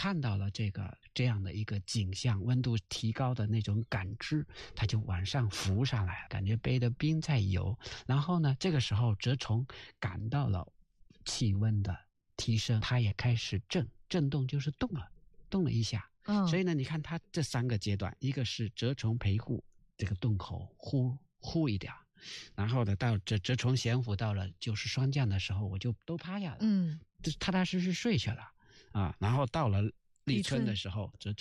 看到了这样的一个景象，温度提高的那种感知，他就往上浮上来，感觉背着冰在游。然后呢，这个时候蛰虫感到了气温的提升，它也开始震动，就是动了一下。所以呢，你看它这3个阶段，一个是蛰虫陪护，这个洞口呼一点，然后呢，到蛰虫降伏到了就是霜降的时候，我就都趴下了，就踏踏实实睡去了啊。然后到了立春的时候，蛰